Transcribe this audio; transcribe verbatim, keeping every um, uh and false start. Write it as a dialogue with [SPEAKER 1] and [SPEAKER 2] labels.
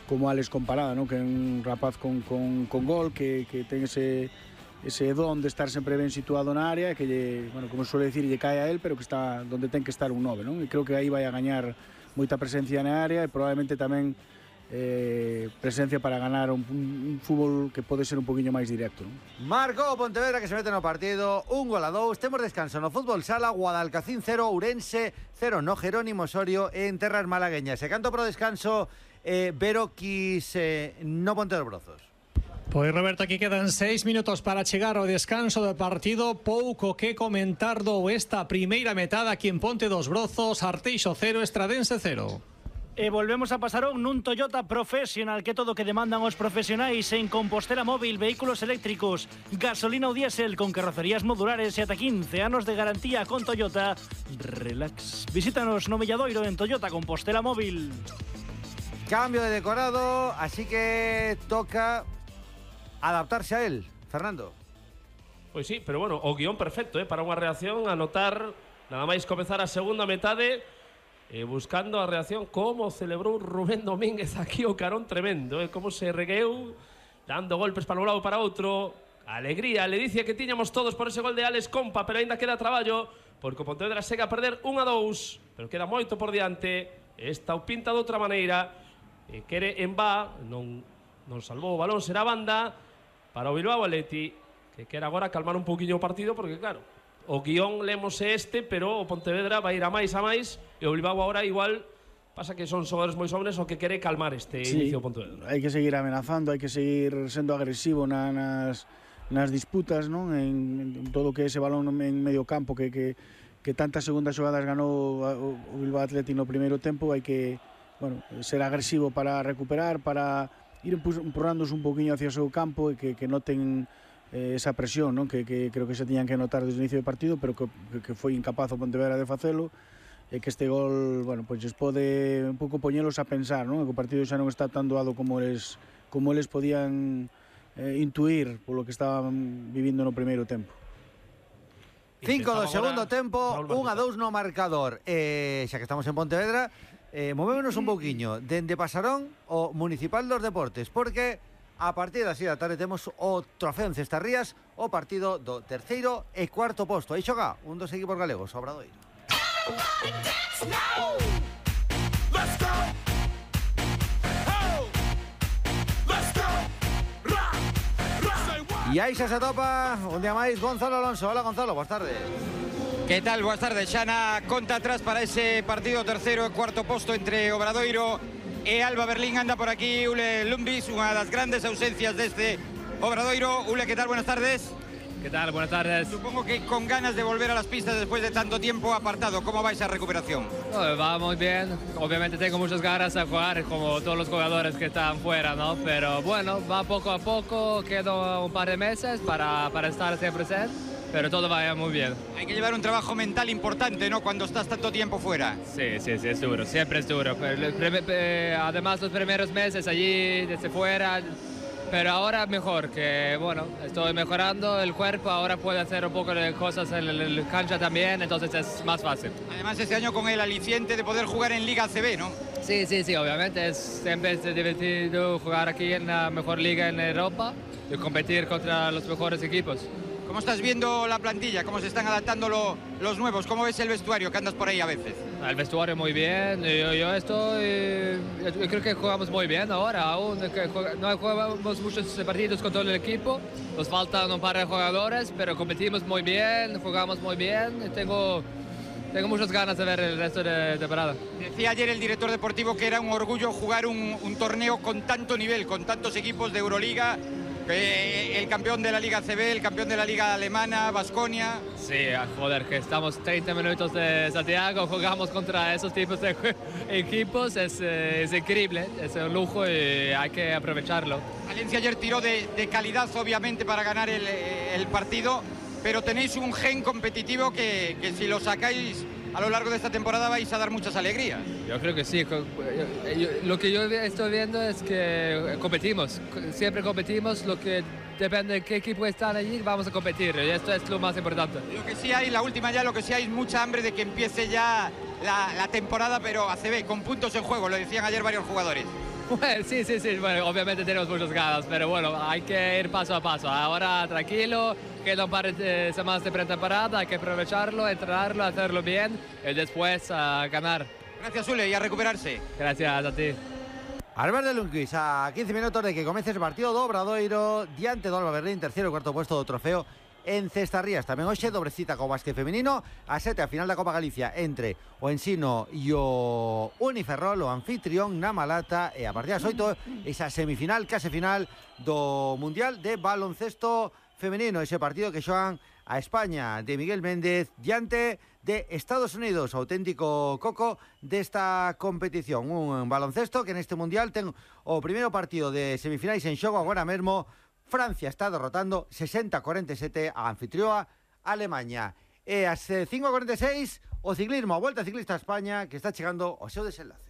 [SPEAKER 1] como Alex Comparada, ¿no? Que é un rapaz con, con, con gol, que, que ten ese, ese don de estar sempre ben situado na área, que lle, bueno, como suele decir, lle cae a él, pero que está donde ten que estar un nove, ¿no? E creo que aí vai a gañar moita presencia na área e probablemente tamén eh, presencia para ganar un, un, un fútbol que pode ser un poquinho máis directo, ¿no?
[SPEAKER 2] Marcou o Pontevedra, que se mete no partido, un gol a dous. Temos descanso no fútbol sala, Guadalcacín cero, Ourense cero, no Jerónimo Osorio en terras malagueñas. Se canto pro descanso, eh, Vero quis eh, no Ponte dos Brozos.
[SPEAKER 3] Pois Roberto, aquí quedan seis minutos para chegar ao descanso do partido. Pouco que comentar do esta primeira metade aquí en Ponte dos Brozos. Arteixo cero, Estradense cero.
[SPEAKER 4] E volvemos a Pasarón nun Toyota Professional, que todo que demandan os profesionais en Compostela Móvil, vehículos eléctricos, gasolina ou diésel con carrocerías modulares e ata quince anos de garantía con Toyota. Relax. Visítanos no Milladoiro en Toyota Compostela Móvil.
[SPEAKER 2] Cambio de decorado, así que toca adaptarse a él. Fernando.
[SPEAKER 5] Pois sí, pero bueno, o guión perfecto, eh, para unha reacción, anotar nada máis comezar a segunda metade. Eh, buscando a reacción, como celebrou Rubén Domínguez aquí o carón tremendo, eh, como se regueu, dando golpes para un lado para outro. Alegría, le dice que tiñamos todos por ese gol de Alex Compa, pero ainda queda traballo, porque o Pontevedra segue a perder un a dous, pero queda moito por diante. Esta o pinta de outra maneira, eh, quere en va, non, non salvou o balón, será banda para o Bilbao Athletic, que quere agora calmar un pouquiño o partido, porque claro, o guión lemos este, pero o Pontevedra vai ir a máis a máis, e o Bilbao agora igual pasa que son xogadores moi xóvenes o que quere calmar este sí, inicio do Pontevedra.
[SPEAKER 1] Hai que seguir amenazando, hai que seguir sendo agresivo na, nas, nas disputas, non? En, en todo o que é ese balón en medio campo que, que, que tantas segundas xogadas ganou o, o Bilbao Athletic no primeiro tempo. Hai que, bueno, ser agresivo para recuperar, para ir empurrándose un poquinho hacia o seu campo e que, que noten eh, esa presión, non? Que, que creo que se tiñan que notar desde o inicio do partido, pero que, que foi incapaz o Pontevedra de facelo, e que este gol, bueno, pois pues, pode un pouco poñelos a pensar, non? Que o partido xa non está tan doado como eles, como eles podían eh, intuir polo que estaban vivindo no primeiro tempo.
[SPEAKER 2] cinco do segundo tempo, un a dous no marcador. Eh, xa que estamos en Pontevedra, eh, movémonos un pouquiño dende Pasarón o Municipal dos Deportes, porque a partir das seis da tarde temos o trofeo en Cestarrías, o partido do terceiro e cuarto posto. Aí xoga un dos equipos galegos, Obradoiro. E aí xa se atopa un día máis Gonzalo Alonso. Hola Gonzalo, boas tardes.
[SPEAKER 6] Que tal? Boas tardes. Xa na conta atrás para ese partido terceiro e cuarto posto entre Obradoiro e Alba Berlín. Anda por aquí Ule Lumbis, unha das grandes ausencias deste Obradoiro. Ule, que tal? Buenas tardes.
[SPEAKER 7] ¿Qué tal? Buenas tardes.
[SPEAKER 6] Supongo que con ganas de volver a las pistas después de tanto tiempo apartado. ¿Cómo va esa recuperación?
[SPEAKER 7] No, va muy bien. Obviamente tengo muchas ganas de jugar, como todos los jugadores que están fuera, ¿no? Pero bueno, va poco a poco. Quedo un par de meses para, para estar siempre presente, pero todo va muy bien.
[SPEAKER 6] Hay que llevar un trabajo mental importante, ¿no? Cuando estás tanto tiempo fuera.
[SPEAKER 7] Sí, sí, sí, es duro. Siempre es duro. Además, los primeros meses allí, desde fuera... Pero ahora mejor, que bueno, estoy mejorando el cuerpo, ahora puedo hacer un poco de cosas en el cancha también, entonces es más fácil.
[SPEAKER 6] Además este año con el aliciente de poder jugar en Liga A C B, ¿no?
[SPEAKER 7] Sí, sí, sí, obviamente es siempre es divertido jugar aquí en la mejor liga en Europa y competir contra los mejores equipos.
[SPEAKER 6] ¿Cómo estás viendo la plantilla? ¿Cómo se están adaptando lo, los nuevos? ¿Cómo ves el vestuario que andas por ahí a veces?
[SPEAKER 7] El vestuario muy bien, yo, yo estoy, yo creo que jugamos muy bien ahora, aún no jugamos muchos partidos con todo el equipo, nos faltan un par de jugadores, pero competimos muy bien, jugamos muy bien y tengo, tengo muchas ganas de ver el resto de temporada.
[SPEAKER 6] Decía ayer el director deportivo que era un orgullo jugar un, un torneo con tanto nivel, con tantos equipos de Euroliga. Eh, el campeón de la Liga A C B, el campeón de la Liga Alemana, Baskonia.
[SPEAKER 7] Sí, joder, que estamos treinta minutos de Santiago, jugamos contra esos tipos de equipos, es, es increíble, es un lujo y hay que aprovecharlo.
[SPEAKER 6] Valencia ayer tiró de, de calidad, obviamente, para ganar el, el partido, pero tenéis un gen competitivo que, que si lo sacáis a lo largo de esta temporada vais a dar muchas alegrías.
[SPEAKER 7] Yo creo que sí. Lo que yo estoy viendo es que competimos, siempre competimos, lo que depende de qué equipo están allí, vamos a competir, y esto es lo más importante.
[SPEAKER 6] Lo que sí hay, la última ya, lo que sí hay es mucha hambre de que empiece ya la, la temporada, pero A C B, con puntos en juego, lo decían ayer varios jugadores.
[SPEAKER 7] Bueno, sí, sí, sí, bueno, obviamente tenemos muchas ganas, pero bueno, hay que ir paso a paso. Ahora tranquilo, queda un par de semanas de pretemporada, hay que aprovecharlo, entrenarlo, hacerlo bien y después uh, ganar.
[SPEAKER 6] Gracias, Ule, y a recuperarse.
[SPEAKER 7] Gracias a ti.
[SPEAKER 2] Albert Lundqvist, a quince minutos de que comience el partido do Obradoiro diante do Alba Berlín, terceiro e cuarto puesto do trofeo en Cestarrías. Tamén hoxe dobrecita co básquet femenino, a sete a final da Copa Galicia entre o Ensino e o Uniferrol, o anfitrión na Malata, e a partir das oito esa semifinal, case final do Mundial de Baloncesto Femenino, ese partido que xoan a España de Miguel Méndez diante de Estados Unidos, auténtico coco desta competición. Un baloncesto que neste Mundial ten o primeiro partido de semifinais en xogo agora mesmo. Francia está derrotando sesenta a cuarenta e sete a anfitrioa Alemanha. E ás cinco e cuarenta e seis o ciclismo, a Volta Ciclista a España, que está chegando ao seu desenlace.